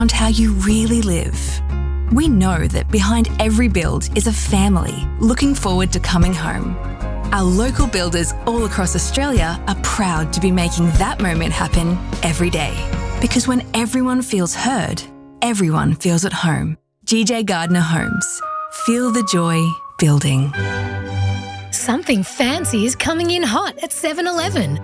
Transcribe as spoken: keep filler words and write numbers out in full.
on how you really live. We know that behind every build is a family looking forward to coming home. Our local builders all across Australia are proud to be making that moment happen every day. Because when everyone feels heard, everyone feels at home. G J Gardner Homes. Feel the joy building. Something fancy is coming in hot at seven eleven.